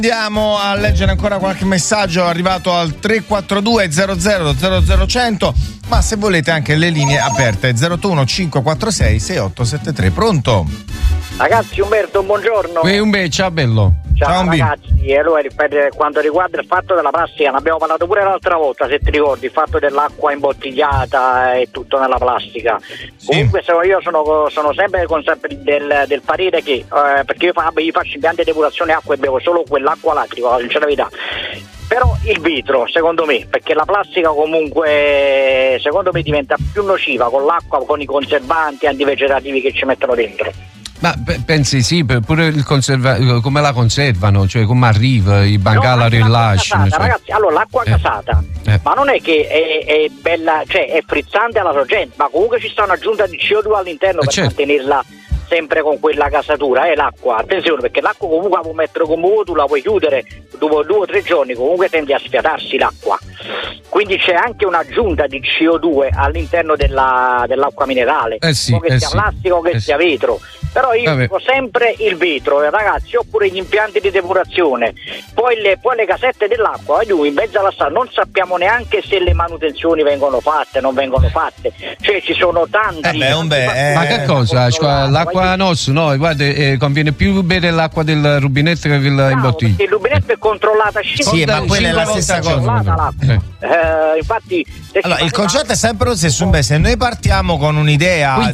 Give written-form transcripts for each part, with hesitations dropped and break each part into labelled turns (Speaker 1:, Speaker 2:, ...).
Speaker 1: Andiamo a leggere ancora qualche messaggio arrivato al 342 00 00 ma se volete anche le linee aperte 081 546 6873. Pronto?
Speaker 2: Ragazzi, Umberto, buongiorno.
Speaker 3: Ciao bello.
Speaker 2: Ciao ragazzi, e allora per quanto riguarda il fatto della plastica ne abbiamo parlato pure l'altra volta, se ti ricordi, il fatto dell'acqua imbottigliata e tutto nella plastica. Sì. Comunque io sono sempre del parere che perché io faccio impianti di depurazione acqua e bevo solo quell'acqua là, dico la sincera verità. Però il vetro, secondo me, perché la plastica comunque secondo me diventa più nociva con l'acqua, con i conservanti antivegetativi che ci mettono dentro.
Speaker 3: Ma pensi sì, pure il come la conservano, cioè come arriva, i bangala rilasciano.
Speaker 2: Ragazzi, allora l'acqua gasata, ma non è che è bella, cioè è frizzante alla sorgente, ma comunque ci sta un'aggiunta di CO2 all'interno per mantenerla sempre con quella gasatura, l'acqua, attenzione, perché l'acqua comunque la puoi mettere come tu la puoi chiudere dopo 2 o 3 giorni, comunque tende a sfiatarsi l'acqua, quindi c'è anche un'aggiunta di CO2 all'interno dell'acqua minerale, che sia plastico che sia vetro. Però io dico sempre il vetro, ragazzi, oppure gli impianti di depurazione, poi le casette dell'acqua, in mezzo alla strada non sappiamo neanche se le manutenzioni vengono fatte, non vengono fatte, cioè ci sono tanti.
Speaker 3: Ma che cosa? L'acqua nostra, no, guarda, conviene più bere l'acqua del rubinetto che quella in bottiglia.
Speaker 2: Perché il rubinetto è controllata 5
Speaker 1: Sì, ma quella è la stessa cosa.
Speaker 2: Infatti,
Speaker 1: allora, il concetto è sempre lo stesso, se noi partiamo con un'idea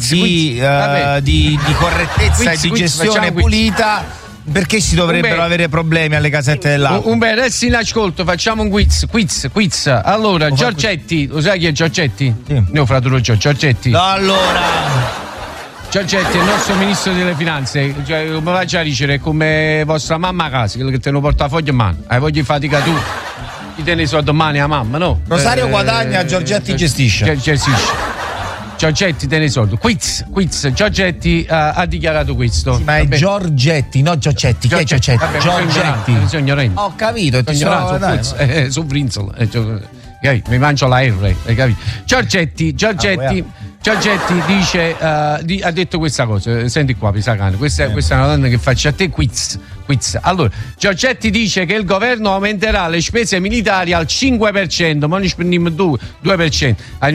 Speaker 1: di correttezza e di gestione pulita, perché si dovrebbero avere problemi alle casette dell'acqua?
Speaker 3: Adesso in ascolto facciamo un quiz. Allora, Giorgetti, lo sai chi è Giorgetti?
Speaker 1: Sì.
Speaker 3: Mio fratello Giorgetti.
Speaker 1: Allora,
Speaker 3: Giorgetti è il nostro ministro delle finanze, cioè, come faccio a dicere, come vostra mamma a casa, quello che te lo portafoglio in mano, hai voglia di fatica tu, ti tieni i soldi domani a mamma, no?
Speaker 1: Rosario guadagna, Giorgetti gestisce.
Speaker 3: Giorgetti tiene i soldi. Quiz. Giorgetti ha dichiarato questo.
Speaker 1: Sì, ma è Giorgetti, no Giorgetti. Chi è Giorgetti?
Speaker 3: Giorgetti.
Speaker 1: Ho capito, ti
Speaker 3: su Brinzola. Mi mangio la R, hai capito? Giorgetti dice, ha detto questa cosa. Senti qua, Pisacane, questa è una donna che faccia a te quiz. Allora, Giorgetti dice che il governo aumenterà le spese militari al 5%, ma noi spendiamo 2%, al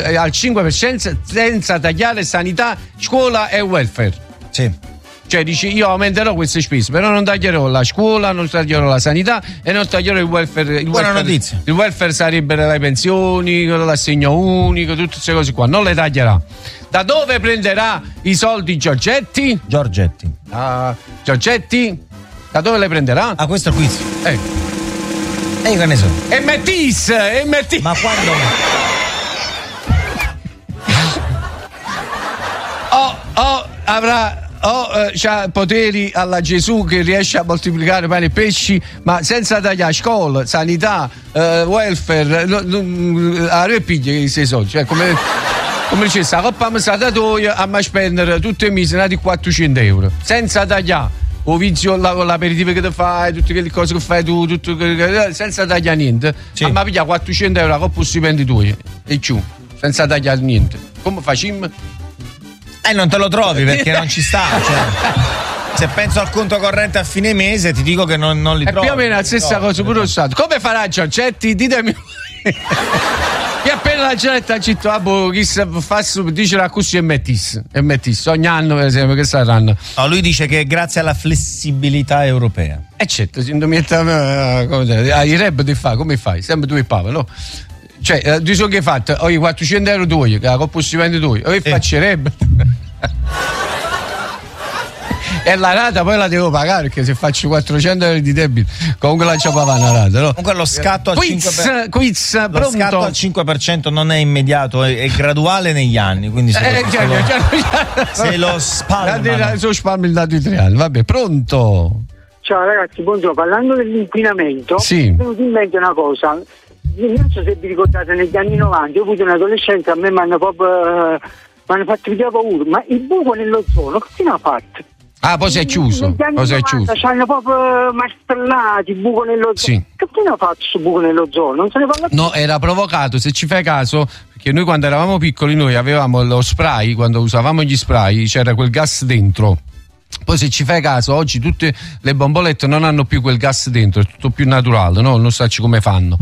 Speaker 3: 5% senza tagliare sanità, scuola e welfare.
Speaker 1: Sì.
Speaker 3: Cioè dici io aumenterò queste spese, però non taglierò la scuola, non taglierò la sanità e non taglierò il welfare.
Speaker 1: Buona notizia.
Speaker 3: Il welfare sarebbero le pensioni, l'assegno unico, tutte queste cose qua, non le taglierà. Da dove prenderà i soldi Giorgetti?
Speaker 1: Giorgetti,
Speaker 3: da dove le prenderà?
Speaker 1: Questo è il quiz. Io che ne so.
Speaker 3: E Metis.
Speaker 1: Ma quando?
Speaker 3: Avrà c'ha poteri alla Gesù che riesce a moltiplicare pane e pesci, ma senza tagliare scuola, sanità, welfare, a piglia questi soldi, cioè come dice sta coppa amministratoria a spendere tutti i mesi di 400 euro senza tagliare o vizio l'aperitivo che ti fai, tutte quelle cose che fai tu, senza tagliare niente, ma piglia 400 euro a coppa stipendi tuoi e giù, senza tagliare niente. Come facciamo?
Speaker 1: Non te lo trovi perché non ci sta, cioè. Se penso al conto corrente a fine mese ti dico che non li trovo.
Speaker 3: È più o meno la stessa cosa pure lo Stato. Come farà Giorgetti? Ditemi. Che appena la gente ha detto chi fa dice così e mettis ogni anno per esempio che saranno.
Speaker 1: No, lui dice che grazie alla flessibilità europea.
Speaker 3: Certo, i rap ti fa come fai? Sempre tu e Papa, no? Cioè, di so che hai fatto? Ho i 400 euro tuoi, che la coppa stipendi tuoi, o faccerebbe. E la rata poi la devo pagare perché se faccio 400 euro di debito comunque la ciapava una rata, no?
Speaker 1: Comunque lo scatto al 5%.
Speaker 3: Quiz,
Speaker 1: lo
Speaker 3: pronto?
Speaker 1: Scatto al 5% non è immediato, è graduale negli anni, quindi se lo spalmano.
Speaker 3: Se lo spalmi il dato di 3 anni, vabbè, pronto?
Speaker 4: Ciao ragazzi, buongiorno, parlando dell'inquinamento,
Speaker 3: sì.
Speaker 4: Mi è venuta in mente una cosa. Non so se vi ricordate, negli anni 90 io ho avuto un'adolescenza, a me mi hanno fatto vedere paura, ma il buco nell'ozono che ne ha fatto?
Speaker 3: Poi si è chiuso.
Speaker 4: Ci hanno proprio martellati il buco nell'ozono.
Speaker 3: Sì.
Speaker 4: Che ne ha fatto questo buco nell'ozono? Non se ne parla più.
Speaker 3: No, era provocato, se ci fai caso, perché noi quando eravamo piccoli noi avevamo lo spray, quando usavamo gli spray c'era quel gas dentro. Poi se ci fai caso, oggi tutte le bombolette non hanno più quel gas dentro, è tutto più naturale, no? Non so come fanno.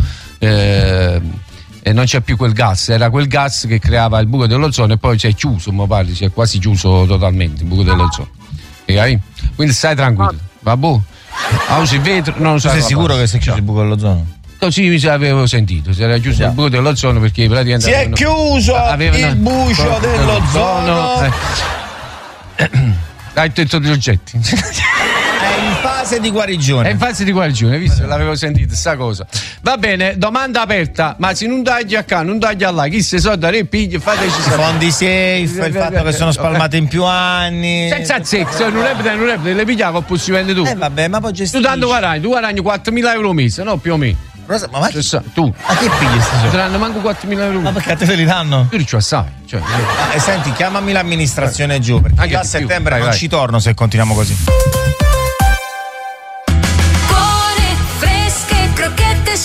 Speaker 3: E non c'è più quel gas, era quel gas che creava il buco dell'ozono e poi si è chiuso, si è quasi chiuso totalmente il buco dell'ozono. Quindi stai tranquillo, va buono. Usi il vetro, non so.
Speaker 1: Sei sicuro che si è chiuso il buco dell'ozono?
Speaker 3: Così mi avevo sentito, si era chiuso il buco dell'ozono perché praticamente
Speaker 1: si è chiuso il buco dell'ozono.
Speaker 3: Hai detto gli oggetti.
Speaker 1: È in fase di guarigione.
Speaker 3: È in fase di guarigione, visto? L'avevo sentita sta cosa. Va bene, domanda aperta. Ma se non tagli a qua, non tagli a là, chi se so dare pigli, fateci sapere.
Speaker 1: Fondi safe, il fatto che sono spalmate in più anni.
Speaker 3: Senza zecco, non repete, le pigliavo poi si vende tu.
Speaker 1: Vabbè, ma poi gestisci.
Speaker 3: Tu tanto guadagni 4.000 euro mese, no? Più o meno.
Speaker 1: Ma
Speaker 3: tu
Speaker 1: a che pigli sti soldi?
Speaker 3: Ti danno manco 4.000 euro.
Speaker 1: Ma perché te li danno?
Speaker 3: Tu ci assai.
Speaker 1: Senti, chiamami l'amministrazione giù, perché anche a settembre non ci torno se continuiamo così.
Speaker 5: Buone, fresche, crocchette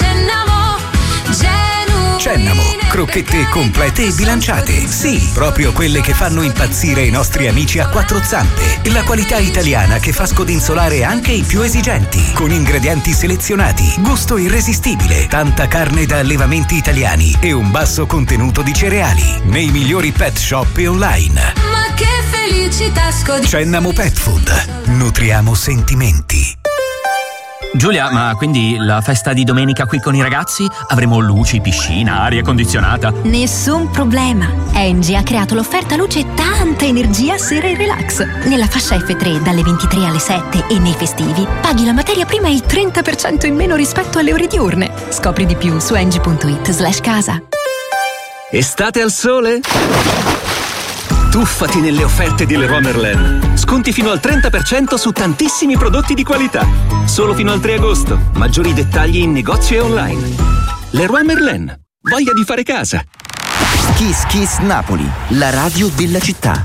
Speaker 6: Cennamo, crocchette complete e bilanciate. Sì, proprio quelle che fanno impazzire i nostri amici a quattro zampe. La qualità italiana che fa scodinzolare anche i più esigenti. Con ingredienti selezionati, gusto irresistibile, tanta carne da allevamenti italiani e un basso contenuto di cereali. Nei migliori pet shop e online.
Speaker 5: Ma che felicità
Speaker 6: Cennamo Pet Food. Nutriamo sentimenti.
Speaker 7: Giulia, ma quindi la festa di domenica qui con i ragazzi? Avremo luci, piscina, aria condizionata?
Speaker 8: Nessun problema. ENGIE ha creato l'offerta luce e tanta energia sera e relax. Nella fascia F3 dalle 23 alle 7 e nei festivi paghi la materia prima il 30% in meno rispetto alle ore diurne. Scopri di più su engie.it/casa.
Speaker 9: Estate al sole? Tuffati nelle offerte di Leroy Merlin. Sconti fino al 30% su tantissimi prodotti di qualità. Solo fino al 3 agosto. Maggiori dettagli in negozio e online. Leroy Merlin. Voglia di fare casa.
Speaker 6: Kiss Kiss Napoli, la radio della città.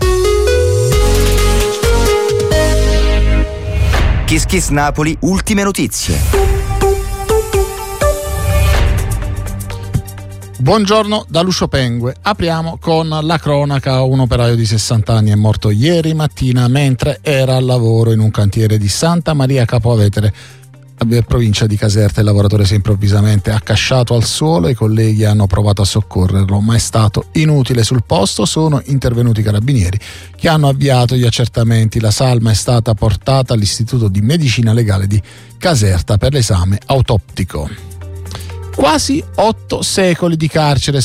Speaker 6: Kiss Kiss Napoli, ultime notizie.
Speaker 10: Buongiorno da Lucio Pengue. Apriamo con la cronaca. Un operaio di 60 anni è morto ieri mattina mentre era al lavoro in un cantiere di Santa Maria Capo Avetere, provincia di Caserta. Il lavoratore si è improvvisamente accasciato al suolo. I colleghi hanno provato a soccorrerlo, ma è stato inutile. Sul posto sono intervenuti i carabinieri che hanno avviato gli accertamenti. La salma è stata portata all'Istituto di Medicina Legale di Caserta per l'esame autoptico. Quasi 8 secoli di carcere,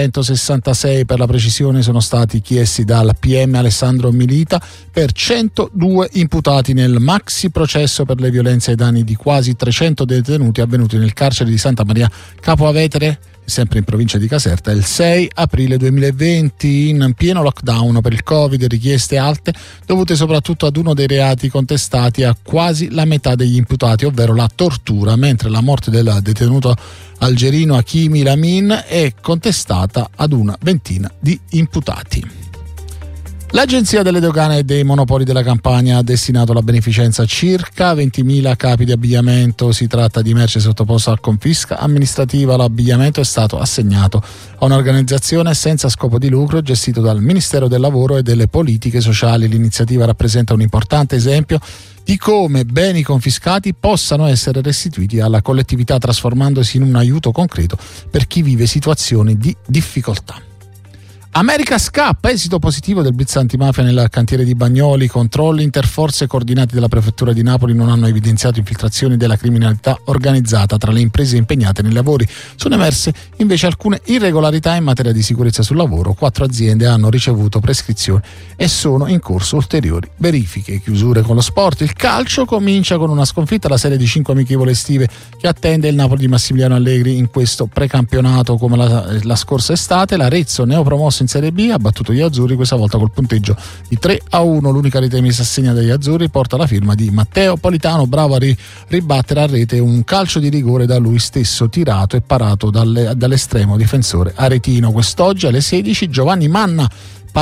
Speaker 10: 766 per la precisione, sono stati chiesti dal PM Alessandro Milita per 102 imputati nel maxi processo per le violenze ai danni di quasi 300 detenuti avvenuti nel carcere di Santa Maria Capo Avetere, sempre in provincia di Caserta, il 6 aprile 2020, in pieno lockdown per il Covid, richieste alte dovute soprattutto ad uno dei reati contestati a quasi la metà degli imputati, ovvero la tortura, mentre la morte del detenuto algerino Hakimi Lamin è contestata ad una ventina di imputati. L'Agenzia delle Dogane e dei Monopoli della Campania ha destinato alla beneficenza circa 20.000 capi di abbigliamento. Si tratta di merce sottoposta a confisca amministrativa. L'abbigliamento è stato assegnato a un'organizzazione senza scopo di lucro gestito dal Ministero del Lavoro e delle Politiche Sociali. L'iniziativa rappresenta un importante esempio di come beni confiscati possano essere restituiti alla collettività, trasformandosi in un aiuto concreto per chi vive situazioni di difficoltà. America scappa, esito positivo del blitz antimafia nel cantiere di Bagnoli. Controlli interforze coordinati dalla prefettura di Napoli non hanno evidenziato infiltrazioni della criminalità organizzata tra le imprese impegnate nei lavori. Sono emerse invece alcune irregolarità in materia di sicurezza sul lavoro. 4 aziende hanno ricevuto prescrizioni e sono in corso ulteriori verifiche. Chiusure con lo sport. Il calcio comincia con una sconfitta. La serie di 5 amichevoli estive che attende il Napoli di Massimiliano Allegri in questo precampionato come la scorsa estate. L'Arezzo, neopromosso in Serie B, ha battuto gli azzurri, questa volta col punteggio di 3-1. L'unica rete messa a segno dagli azzurri porta la firma di Matteo Politano, bravo a ribattere a rete un calcio di rigore da lui stesso tirato e parato dall'estremo difensore aretino. Quest'oggi alle 16 Giovanni Manna